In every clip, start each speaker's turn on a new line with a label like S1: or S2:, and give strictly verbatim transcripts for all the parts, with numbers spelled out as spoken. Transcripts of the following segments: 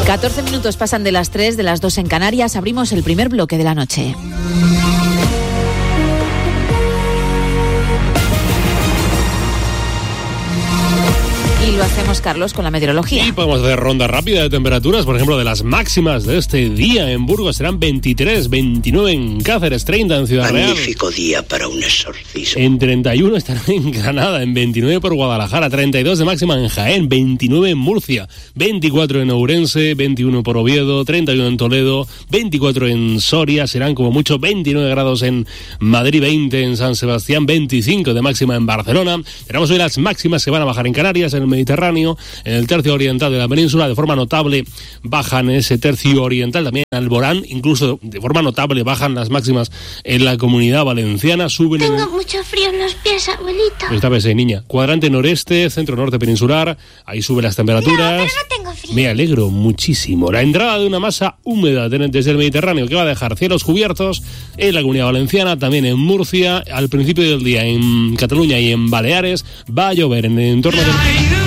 S1: catorce minutos pasan de las tres, de las dos en Canarias. Abrimos el primer bloque de la noche. Y lo hacemos, Carlos, con la meteorología.
S2: Y podemos hacer ronda rápida de temperaturas, por ejemplo, de las máximas de este día. En Burgos serán veintitrés, veintinueve en Cáceres, treinta en Ciudad Real.
S3: Magnífico día para un exorcismo.
S2: En treinta y uno estarán en Granada, en veintinueve por Guadalajara, treinta y dos de máxima en Jaén, veintinueve en Murcia, veinticuatro en Ourense, veintiuno por Oviedo, treinta y uno en Toledo, veinticuatro en Soria, serán como mucho veintinueve grados en Madrid, veinte en San Sebastián, veinticinco de máxima en Barcelona. Tenemos hoy las máximas que van a bajar en Canarias, en el Mediterráneo, en el tercio oriental de la península, de forma notable bajan ese tercio oriental, también en Alborán, incluso de forma notable bajan las máximas en la Comunidad Valenciana, suben...
S4: Tengo
S2: en...
S4: mucho frío en los pies, abuelito.
S2: Pues esta vez, eh, niña. Cuadrante noreste, centro norte peninsular, ahí suben las temperaturas.
S4: No, pero no tengo frío.
S2: Me alegro muchísimo. La entrada de una masa húmeda desde el Mediterráneo que va a dejar cielos cubiertos en la Comunidad Valenciana, también en Murcia, al principio del día en Cataluña y en Baleares, va a llover en el entorno del...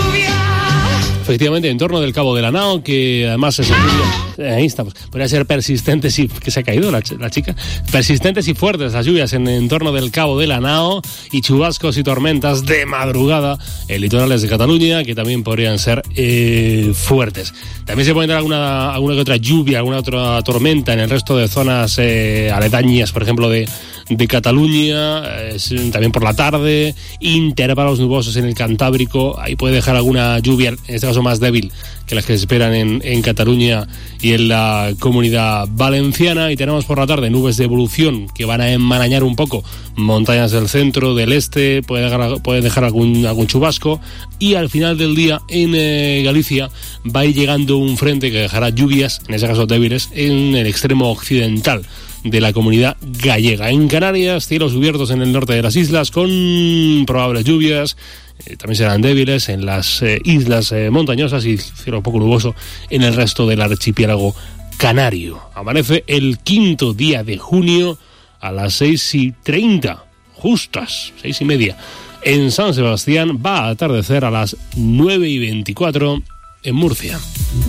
S2: Efectivamente, en torno del Cabo de la Nao, que además es... Ahí estamos. Podría ser persistentes y... que se ha caído la, la chica. Persistentes y fuertes las lluvias en el entorno del Cabo de la Nao y chubascos y tormentas de madrugada en litorales de Cataluña, que también podrían ser eh, fuertes. También se puede dar alguna, alguna que otra lluvia, alguna otra tormenta en el resto de zonas eh, aledañas, por ejemplo, de... de Cataluña, eh, también por la tarde, intervalos nubosos en el Cantábrico, ahí puede dejar alguna lluvia, en este caso más débil que las que se esperan en, en Cataluña y en la Comunidad Valenciana, y tenemos por la tarde nubes de evolución que van a enmarañar un poco montañas del centro, del este, puede dejar, puede dejar algún, algún chubasco, y al final del día en eh, Galicia va a ir llegando un frente que dejará lluvias, en ese caso débiles, en el extremo occidental de la Comunidad gallega. En Canarias, cielos cubiertos en el norte de las islas con probables lluvias, eh, también serán débiles en las eh, islas eh, montañosas, y cielo poco nuboso en el resto del archipiélago canario. Amanece el quinto día de junio a las seis y treinta, justas, seis y media. En San Sebastián va a atardecer a las nueve y veinticuatro en Murcia.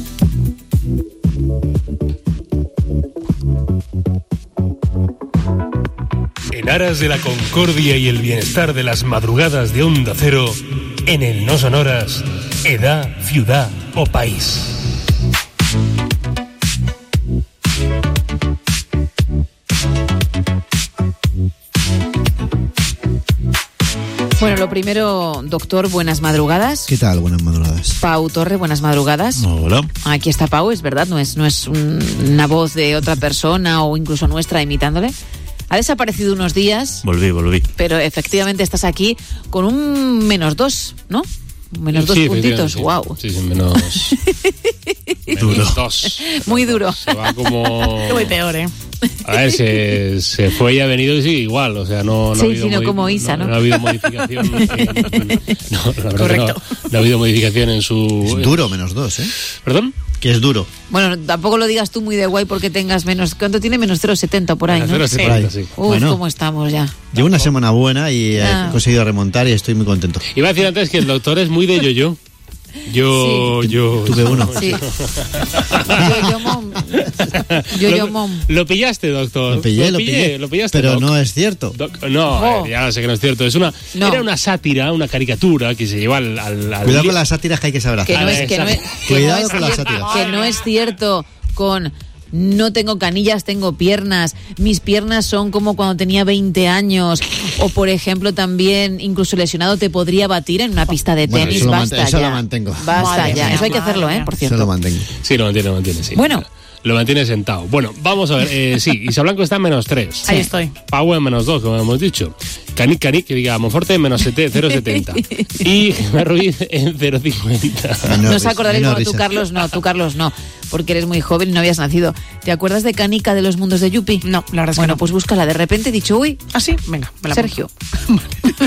S2: En aras de la concordia y el bienestar de las madrugadas de Onda Cero, en el No Sonoras, edad, ciudad o país.
S1: Bueno, lo primero, doctor, buenas madrugadas.
S5: ¿Qué tal? Buenas madrugadas.
S1: Pau Torre, buenas madrugadas.
S5: Hola.
S1: Aquí está Pau, es verdad, no es, no es un, una voz de otra persona o incluso nuestra imitándole. Ha desaparecido unos días.
S5: Volví, volví.
S1: Pero efectivamente estás aquí con un menos dos, ¿no? Menos dos
S2: sí,
S1: puntitos,
S2: sí.
S1: Wow.
S2: Sí, sí, menos... menos dos.
S1: Muy duro.
S2: Se va como...
S1: Muy peor, ¿eh?
S2: A ver, se, se fue y ha venido y sigue igual, o sea, no, no
S1: sí,
S2: ha habido
S1: sino
S2: modi-
S1: como Isa, ¿no?
S2: No, no ha habido modificación. En, no, la verdad
S1: Correcto.
S2: Que no, no ha habido modificación en su...
S5: Es duro menos dos, ¿eh?
S2: ¿Perdón?
S5: Que es duro.
S1: Bueno, tampoco lo digas tú muy de guay porque tengas menos... ¿Cuánto tiene? Menos cero coma setenta por ahí, ¿no?
S2: cero coma setenta, sí.
S1: Uf,
S5: Bueno.
S1: ¿cómo estamos ya?
S5: Llevo una semana buena y
S1: Ah.
S5: he conseguido remontar y estoy muy contento.
S2: Iba a decir antes que el doctor es muy de yo-yo. Yo,
S1: Sí.
S2: yo...
S5: Tuve uno.
S1: Sí. Yo, yo, mom. Yo, yo,
S2: Lo-
S1: mom.
S2: Lo pillaste, doctor.
S5: Lo pillé, lo pillé.
S2: Lo pillaste,
S5: Pero
S2: doc.
S5: no es cierto.
S2: Doc, no,
S1: Oh.
S2: eh, ya sé que no es cierto. Es una,
S1: No.
S2: Era una sátira, una caricatura que se lleva al... al, al
S5: Cuidado
S2: li-
S5: con las sátiras que hay que saber
S1: Que
S5: hacer.
S1: no es, que no es, que
S5: Cuidado
S1: no es
S5: con las
S1: cier-
S5: sátiras.
S1: que no es cierto con... No tengo canillas, tengo piernas. Mis piernas son como cuando tenía veinte años. O, por ejemplo, también, incluso lesionado, te podría batir en una pista de
S5: Bueno,
S1: tenis.
S5: eso lo
S1: Basta
S5: mant- eso
S1: ya.
S5: lo mantengo.
S1: Basta
S4: Madre
S1: ya.
S4: mía,
S1: Eso hay que
S4: madre
S1: hacerlo, ¿eh?
S4: mía.
S1: Por
S5: Se
S1: cierto.
S5: lo mantengo.
S2: Sí, lo mantiene, lo mantiene, sí.
S1: Bueno.
S2: Lo mantiene sentado. Bueno, vamos a ver. Eh, sí, Isa Blanco está en menos tres.
S4: Ahí estoy.
S2: Pau en menos dos, como hemos dicho. Canic, Canic, que diga Monforte en menos cero coma setenta. Y Gemma Ruiz en cero coma cincuenta.
S5: Menor
S1: No os
S5: risa,
S1: acordaréis,
S5: menor
S1: bueno, tú
S5: risa.
S1: Carlos no, tú Carlos no, porque eres muy joven y no habías nacido. ¿Te acuerdas de Canica de los mundos de Yupi?
S4: No, la verdad es que
S1: Bueno,
S4: no.
S1: pues búscala. De repente he dicho, uy,
S4: ¿Ah, sí? Venga, me la
S1: Sergio.
S4: apunto.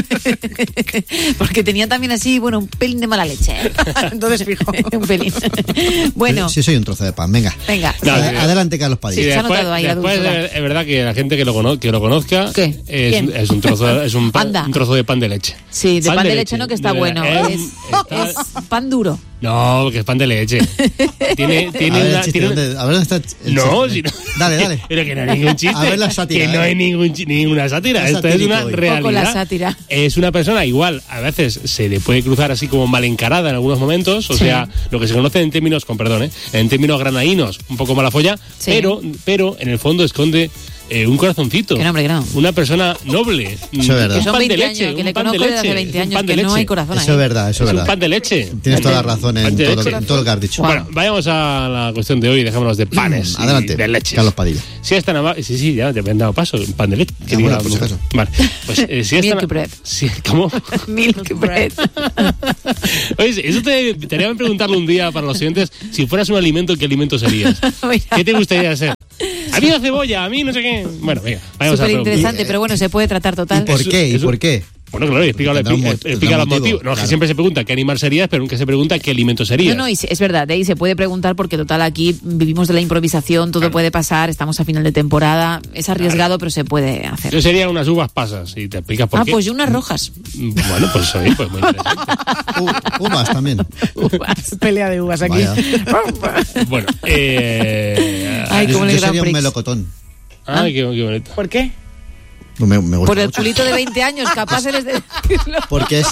S1: Porque tenía también así, bueno, un pelín de mala leche.
S6: Entonces fijo.
S1: Un pelín. Bueno.
S5: Sí, soy un trozo de pan, venga.
S1: Venga.
S2: No,
S5: Ad-
S2: sí.
S5: Adelante, Carlos Padilla.
S2: Sí,
S1: se ha
S2: después,
S1: notado ahí la
S2: después
S1: dulzura.
S2: es, es verdad que la gente que lo, cono- que lo conozca
S1: ¿Qué?
S2: es,
S1: ¿Quién?
S2: es un trozo es un, pan-
S1: Anda.
S2: un trozo de pan de leche.
S1: Sí, de pan, de leche, no, que está
S2: De
S1: bueno.
S2: verdad,
S1: Es,
S2: está-
S1: es pan duro.
S2: No, que es pan de leche. Tiene, tiene
S5: a ver, el
S2: una.
S5: chiste,
S2: tiene-
S5: ¿dónde- a ver dónde está el
S2: No,
S5: chiste.
S2: si no.
S5: Dale, dale.
S2: Pero que no hay ningún chiste.
S5: A ver la sátira,
S2: Que no
S5: eh.
S2: hay ningún, chi- ninguna sátira.
S5: Es
S2: Esto es
S5: satírico
S2: una
S5: hoy.
S2: realidad.
S1: Poco la sátira.
S2: Es una persona igual. A veces se le puede cruzar así como mal encarada en algunos momentos. O
S1: Sí.
S2: sea, lo que se conoce en términos, con perdón, ¿eh? en términos granaínos, un poco mala folla.
S1: Sí.
S2: Pero, pero en el fondo esconde eh, un corazoncito.
S1: Que no, hombre, que no.
S2: Una persona noble.
S5: Eso es verdad.
S2: Un
S1: Que son
S2: pan de
S1: veinte
S2: leche,
S1: años, que
S2: un
S1: le
S2: pan de
S1: conozco desde hace
S2: leche,
S1: veinte
S2: un
S1: años,
S2: pan de
S1: que no
S2: leche.
S1: hay corazón ahí.
S5: Eso es verdad, eso
S2: Es
S5: es
S2: un
S5: verdad.
S2: pan de leche.
S5: Tienes toda la razón
S2: Pan
S5: en
S2: de
S5: todo,
S2: leche.
S5: en todo lo que has dicho.
S1: Guau.
S2: Bueno, vayamos a la cuestión de hoy, dejémonos de panes. y
S5: Adelante,
S2: de leches.
S5: Carlos Padilla.
S2: Si es tan amable. Sí, sí, ya te han dado paso. Un pan de leche.
S5: Ah, bueno, por si acaso.
S2: Vale. Pues eh, si es tan.
S1: Milk bread.
S2: Sí, ¿cómo?
S1: Milk bread.
S2: Oye, eso te, te haría preguntarle un día para los siguientes. Si fueras un alimento, ¿qué alimento serías?
S1: Mira.
S2: ¿Qué te gustaría ser? A mí la cebolla, a mí no sé qué. Bueno, venga, vayamos a
S1: Súper
S2: la pregunta.
S1: interesante, pero bueno, se puede tratar
S5: ¿Y
S1: total.
S5: por
S2: Eso-
S5: qué? ¿Y
S2: eso-
S5: por qué?
S2: Bueno, claro, y explica,
S5: Tendrá un
S2: explica,
S5: mo-
S2: explica
S5: tendrá
S2: los
S5: un motivo,
S2: motivos. No, es que
S5: claro.
S2: siempre se pregunta qué animal serías, pero nunca se pregunta qué alimento serías.
S1: No, no, y es verdad, ¿eh? Y se puede preguntar porque total aquí vivimos de la improvisación, todo puede pasar, estamos a final de temporada, es arriesgado, pero se puede hacer.
S2: Yo sería unas uvas pasas y te explicas por
S1: Ah,
S2: qué.
S1: pues yo unas rojas.
S2: Bueno, pues sí, pues muy interesante.
S5: U- uvas también.
S6: Pelea de uvas aquí.
S5: Vaya.
S2: Bueno, eh...
S1: Ay,
S5: Yo,
S1: como en el
S5: yo
S1: Grand
S5: sería un
S1: Prix.
S5: melocotón.
S2: Ay, qué, qué bonito.
S6: ¿Por qué?
S5: Me, me gusta
S1: Por el
S5: mucho.
S1: culito de veinte años, capaz eres de decirlo.
S5: Porque es.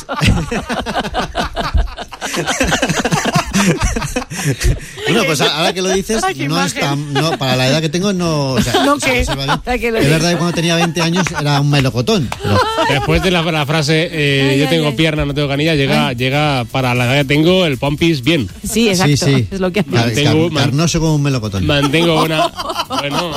S5: Bueno, pues ahora que lo dices,
S6: Ay, qué
S5: no es
S6: imagen.
S5: tan. No, para la edad que tengo, no. O sea,
S6: No,
S5: se
S6: ¿qué?
S5: observa bien.
S1: Ay, que lo
S5: Es
S1: dices.
S5: verdad que cuando tenía veinte años era un melocotón. Pero
S2: Después de la, la frase eh,
S1: Ay,
S2: yo
S1: ay,
S2: tengo
S1: ay.
S2: pierna, no tengo canilla, llega, llega para la edad que tengo el pompis bien.
S1: Sí, exacto,
S5: sí, sí.
S1: es lo que hace.
S5: Car-
S2: Tengo-
S5: car- carnoso como un melocotón.
S2: Mantengo una... Bueno,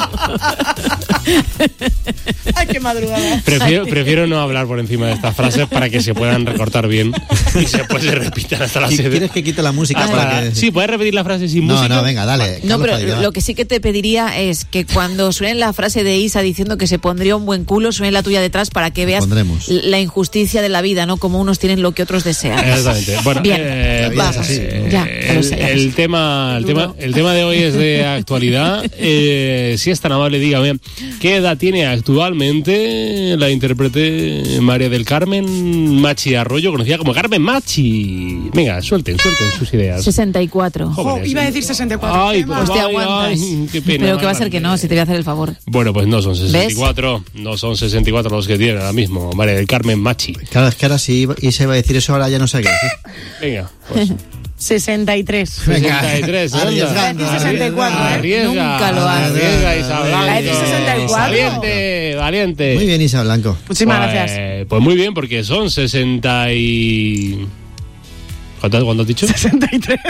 S6: Ay, qué madrugada.
S2: prefiero, prefiero no hablar por encima de estas frases para que se puedan recortar bien y se, pues, se repitan hasta las
S5: ¿Qui-
S2: siete.
S5: ¿Quieres que quite la música
S2: Hasta
S5: para
S2: la-
S5: que.?
S2: Sí, puedes repetir la frase sin
S5: No,
S2: música.
S5: no, venga, dale.
S1: No,
S5: Carlos
S1: pero
S5: Padilla, va.
S1: lo que sí que te pediría es que cuando suene la frase de Isa diciendo que se pondría un buen culo, suene la tuya detrás para que veas
S5: pondremos.
S1: la injusticia de la vida, ¿no? Como unos tienen lo que otros desean.
S2: Exactamente. Bueno,
S1: Bien,
S2: eh,
S5: La vida es
S1: vamos.
S5: así.
S2: eh,
S1: Ya, ya lo
S2: el,
S1: sé, ya lo
S2: el
S1: sé.
S2: tema, el tema, el tema de hoy es de actualidad. Eh, si es tan amable, dígame, ¿qué edad tiene actualmente la intérprete María del Carmen Machi Arroyo, conocida como Carmen Machi? Venga, suelten, suelten sus ideas.
S1: sesenta y cuatro.
S2: Jóvenes.
S6: Oh, iba a decir sesenta y cuatro.
S2: Ay,
S6: Qué
S2: pues
S6: mal.
S1: Pues te
S2: ay,
S1: aguantas.
S2: ay, qué pena.
S1: Pero que va a
S2: más
S1: ser que no,
S2: grande.
S1: si te voy a hacer el favor.
S2: Bueno, pues no son sesenta y cuatro, no son sesenta y cuatro los que tienen ahora mismo María del Carmen Machi.
S5: Claro, es que ahora si iba- y se iba a decir eso, ahora ya no sé qué decir.
S2: Venga, pues
S6: sesenta y tres.
S2: sesenta y tres, anda.
S5: Arriesgando,
S6: sesenta y cuatro, ¿eh?
S2: Arriesga,
S1: Nunca lo hace.
S2: arriesga, Isa
S5: Muy
S2: Blanco.
S5: bien.
S6: ¿Ha dicho sesenta y cuatro?
S2: Valiente, valiente.
S5: Muy bien, Isa Blanco.
S6: Muchísimas
S2: Pues,
S6: gracias.
S2: Pues muy bien, porque son sesenta y... ¿Cuánto, cuánto has dicho?
S6: sesenta y tres.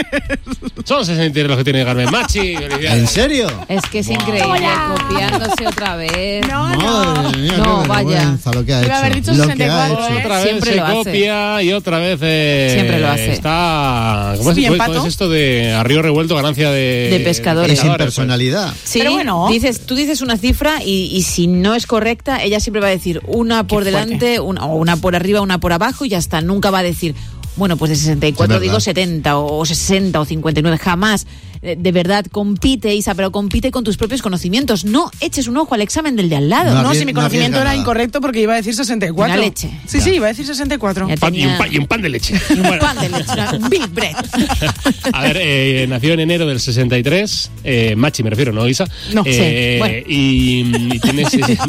S2: Son sesenta y tres los que tiene Carmen Machi. felicidades.
S5: ¿En serio?
S1: Es que es increíble, copiándose otra vez.
S6: No, no.
S5: Madre mía,
S1: No,
S5: qué
S1: vaya.
S5: vergüenza lo que ha
S6: Debe
S5: hecho.
S6: haber dicho
S5: Lo
S6: sesenta y
S5: que ha
S6: cuatro,
S5: hecho.
S6: ¿eh?
S2: Otra vez
S1: Siempre
S2: se
S1: lo hace.
S2: copia y otra vez eh,
S1: Siempre lo hace.
S2: está... ¿Cómo es,
S6: ¿Y
S2: cómo es-
S6: empato?
S2: cómo es esto de a río revuelto ganancia de...
S1: De pescadores.
S5: Y sin
S2: pues.
S5: personalidad.
S1: Sí,
S6: Pero bueno.
S1: dices, tú dices una cifra y, y si no es correcta, ella siempre va a decir una por delante, una, o una por arriba, una por abajo y ya está. Nunca va a decir, bueno, pues de sesenta y cuatro
S5: Sí,
S1: digo
S5: verdad.
S1: setenta o sesenta o cincuenta y nueve, jamás. De, de verdad, compite, Isa, pero compite con tus propios conocimientos. No eches un ojo al examen del de al lado.
S5: No,
S6: No,
S5: arries-
S6: si mi
S5: no
S6: conocimiento
S5: arriesga
S6: era
S5: nada.
S6: incorrecto porque iba a decir sesenta y cuatro.
S1: Una leche.
S6: Sí, sí, iba a decir sesenta y cuatro.
S1: Ya
S2: Pan- y, un
S1: tenía-
S2: pan, y un pan de leche.
S1: Y un
S2: Bueno.
S1: pan de leche, un big bread.
S2: A ver, eh, nació en enero del sesenta y tres, eh, Machi me refiero, ¿no, Isa?
S6: No,
S2: Eh,
S1: sí, bueno.
S2: y, y tiene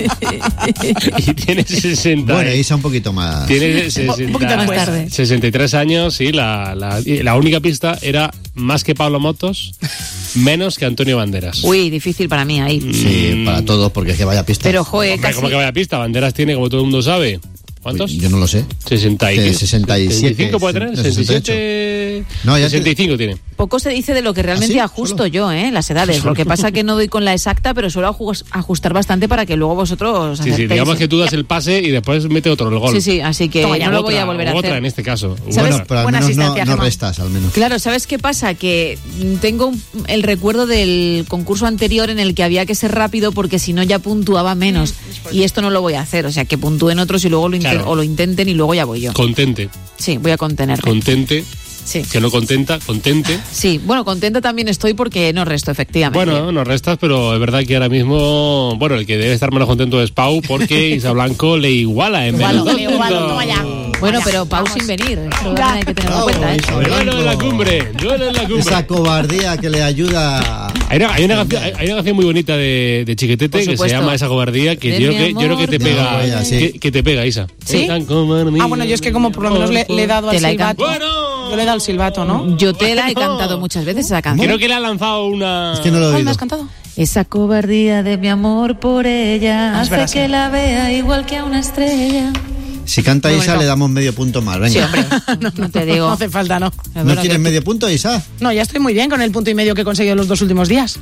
S2: ses- y tiene sesenta.
S5: Bueno, Isa un poquito más.
S2: Tiene
S6: Un poquito
S2: sesenta,
S1: Más tarde.
S2: sesenta y tres años y la, la, y la única pista era más que Pablo Motos, menos que Antonio Banderas.
S1: Uy, difícil para mí ahí.
S5: Sí, para todos, porque es que vaya pista.
S1: Pero, joder,
S2: Hombre,
S1: casi...
S2: ¿cómo que vaya pista? Banderas tiene, como todo el mundo sabe. ¿Cuántos?
S5: Yo no lo sé.
S2: sesenta y,
S5: Eh, sesenta y siete,
S2: sesenta y cinco puede tener,
S5: sesenta y ocho.
S2: sesenta y siete.
S5: No, ya te-
S2: sesenta y cinco tiene.
S1: Poco se dice de lo que realmente
S5: ¿Ah, sí?
S1: ajusto
S5: ¿Solo?
S1: yo, ¿eh? Las edades. Lo que pasa que no doy con la exacta, pero suelo ajus- ajustar bastante para que luego vosotros
S2: Sí, sí,
S1: acertéis.
S2: digamos que tú das el pase y después mete otro el gol.
S1: Sí, sí, así que
S6: Toma ya,
S1: no lo
S2: Otra,
S1: voy a volver a
S2: otra
S1: hacer.
S2: en este caso.
S1: ¿Sabes?
S5: Bueno, pero al
S6: Buena
S5: menos no,
S6: asistencia,
S5: no
S6: Gemma.
S5: restas, al menos.
S1: Claro, ¿sabes qué pasa? Que mm, tengo un- el recuerdo del concurso anterior en el que había que ser rápido porque si no ya puntuaba menos. Y esto no lo voy a hacer, o sea, que puntúen otros y luego lo inten-
S2: Claro.
S1: o lo intenten y luego ya voy yo.
S2: Contente.
S1: Sí, voy a contenerme.
S2: Contente.
S1: Sí.
S2: Que no contenta, contente.
S1: Sí, bueno, contenta también estoy porque no resto, efectivamente.
S2: Bueno, no restas, pero es verdad que ahora mismo, bueno, el que debe estar menos contento es Pau porque Isa Blanco le iguala en
S1: Igualo,
S2: menos
S6: le igualo,
S2: dos
S6: toma ya.
S2: puntos.
S1: Bueno,
S6: Vaya,
S1: pero Pau
S6: vamos.
S1: sin venir. Eso
S6: Ya.
S1: hay que tenerlo en
S5: Bravo,
S1: cuenta, ¿eh?
S5: Isa.
S2: Duelo en la cumbre, duelo en la cumbre.
S5: Esa cobardía que le ayuda.
S2: Hay una, hay, una canción, hay- hay una canción muy bonita de, de Chiquetete
S1: Por
S2: que se
S1: supuesto.
S2: llama Esa cobardía, que
S1: De
S2: yo,
S1: mi
S2: creo que yo creo que te
S1: amor,
S2: pega,
S5: de ella, sí.
S2: que, que te pega, Isa.
S6: ¿Sí?
S2: Esa cobardía.
S6: Ah, bueno, yo es que como por lo menos le, le he dado al
S1: Te la he
S6: silbato.
S2: Bueno.
S6: Yo le he dado al silbato, ¿no?
S1: Yo te la he
S2: Bueno.
S1: cantado muchas veces esa canción.
S2: Creo que le ha lanzado una...
S5: Es que no lo he
S6: ¿Cuál me
S5: oído.
S6: has cantado?
S1: Esa cobardía de mi amor por ella
S6: Ah, es
S1: hace
S6: verdad,
S1: que
S6: sí.
S1: la vea igual que a una estrella.
S5: Si canta
S6: Muy
S5: Isa,
S6: bonito.
S5: le damos medio punto más. Venga.
S1: Sí, hombre, no te digo.
S6: No hace falta, ¿no.
S5: ¿No
S1: Bueno,
S5: quieres
S1: que-
S5: medio punto, Isa?
S6: No, ya estoy muy bien con el punto y medio que he conseguido los dos últimos días.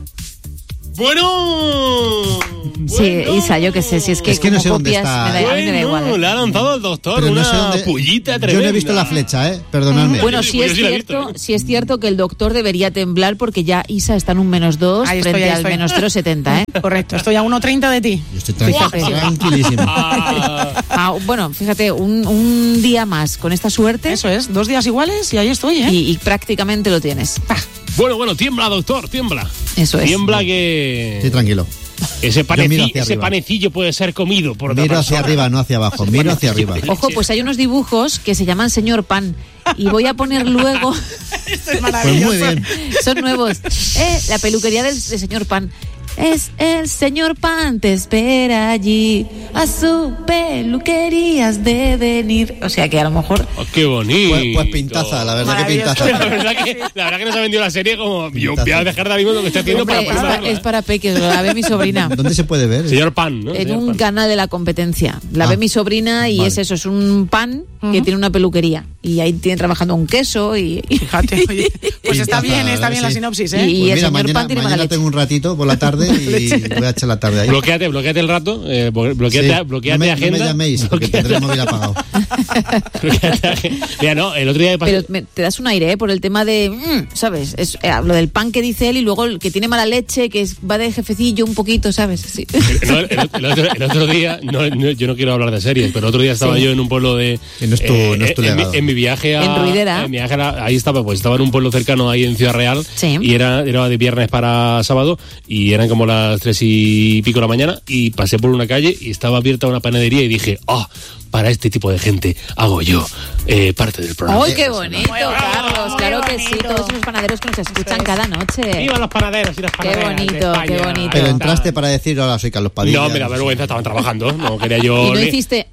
S2: Bueno.
S1: Sí,
S2: bueno.
S1: Isa, yo qué sé, si es que,
S5: Es que no
S1: como
S5: sé dónde
S1: copias,
S5: está.
S1: me da, a mí me da igual.
S2: Bueno,
S1: ¿eh?
S2: le ha lanzado al doctor
S5: Pero
S2: una
S5: no sé dónde.
S2: pullita
S5: Yo
S2: tremenda.
S5: no he visto la flecha, ¿eh? Perdonadme.
S1: Bueno,
S2: Yo sí-
S1: sí
S2: yo
S1: es,
S2: sí la he visto,
S1: cierto,
S2: ¿eh?
S1: sí es cierto que el doctor debería temblar porque ya Isa está en un menos dos
S6: Ahí estoy,
S1: frente
S6: ahí
S1: al
S6: estoy.
S1: menos cero coma setenta, ¿eh?
S6: Correcto, estoy a uno treinta de ti.
S5: Yo estoy tranqui-
S1: Fíjate.
S5: tranquilísimo.
S2: Ah,
S1: Ah, bueno, fíjate, un, un día más con esta suerte
S6: Eso es, dos días iguales y ahí estoy, ¿eh?
S1: y, y prácticamente lo tienes.
S2: bueno, bueno, tiembla, doctor, tiembla.
S1: Eso es.
S2: Tiembla que
S5: Sí, tranquilo.
S2: ese,
S5: Yo miro
S2: paneci-
S5: hacia
S2: ese
S5: arriba.
S2: panecillo puede ser comido por otra
S5: Miro hacia
S2: persona.
S5: arriba, no hacia abajo. Miro hacia arriba.
S1: Ojo, pues hay unos dibujos que se llaman Señor Pan y voy a poner luego,
S6: Esto es
S5: Pues
S6: maravilloso.
S5: muy bien.
S1: son nuevos, eh, la peluquería del, del Señor Pan. Es el Señor Pan, te espera allí, a su peluquería has de venir. O sea que a lo mejor...
S2: Oh, qué bonito.
S5: Pues, pues pintaza, la verdad que
S6: Maravilloso.
S2: La
S5: pintaza.
S2: verdad, que, la verdad que nos ha vendido la serie como yo voy a dejar de ahora mismo lo que estoy haciendo
S1: Hombre,
S2: para
S1: es, para,
S2: prepararla.
S1: es para peques, lo la ve mi sobrina.
S5: ¿Dónde se puede ver?
S2: Señor Pan, ¿no?
S1: En
S2: Señor
S1: un
S2: Pan.
S1: canal de la competencia. La
S5: Ah,
S1: ve mi sobrina y
S5: vale.
S1: es eso, es un pan que tiene una peluquería. Y ahí tiene trabajando un queso y... y-
S6: Fíjate, oye, pues está
S5: Pintaza,
S6: bien, está
S5: ¿verdad
S6: bien
S5: que
S6: la
S5: sí?
S6: sinopsis,
S1: Y-
S6: ¿eh?
S1: y-
S5: Pues
S1: el
S5: mira,
S1: señor
S5: mañana,
S1: Pan tiene mala
S5: mañana
S1: leche.
S5: tengo un ratito por la tarde y voy a echar la tarde ahí.
S2: Bloqueate, bloqueate el rato, eh, blo- bloqueate,
S5: Sí,
S2: bloqueate
S5: no me,
S2: agenda.
S5: No me llaméis, porque tendré el móvil apagado.
S2: Bloqueate agenda. Mira, no, el otro día me pasó-
S1: Pero me- te das un aire, ¿eh? Por el tema de, mm, ¿sabes? Es, eh, lo del pan que dice él y luego el que tiene mala leche, que es, va de jefecillo un poquito, ¿sabes? Sí.
S2: No, el, el otro, el otro día, no, no, yo no quiero hablar de series, pero el otro día estaba
S1: Sí.
S2: yo en un pueblo de...
S5: Que no es tu- no es tu
S2: en, mi,
S5: legado.
S2: en mi viaje a...
S1: En Ruidera.
S2: en mi viaje a- ahí estaba, pues estaba en un pueblo cercano ahí en Ciudad Real.
S1: Sí.
S2: Y era, era de viernes para sábado y eran como las tres y pico de la mañana y pasé por una calle y estaba abierta una panadería y dije, ah, para este tipo de gente hago yo eh, parte del programa.
S1: ¡Ay, qué bonito, Carlos! Claro que sí,
S6: bonito.
S1: todos esos panaderos que nos escuchan cada noche.
S2: ¡Viva los panaderos y las
S1: Qué
S2: panaderas de
S1: bonito,
S2: España!
S1: qué bonito.
S5: Pero entraste para decir, hola, soy Carlos Padilla.
S2: No, me da vergüenza, estaban trabajando, no quería yo...
S1: Y no
S2: ni-
S1: hiciste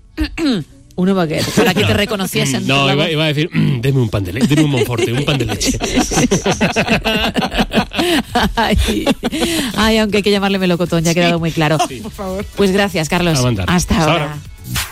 S1: uno baguette para que te reconociesen.
S2: No,
S1: por la
S2: iba,
S1: voz.
S2: iba a decir, "Mm, deme un pan de leche, deme un Monforte, un pan de leche.
S1: ay, ay, aunque hay que llamarle melocotón, ya ha quedado muy claro.
S6: Por favor.
S1: Pues gracias, Carlos.
S2: A mandar.
S1: Hasta
S2: Hasta
S1: ahora.
S2: ahora.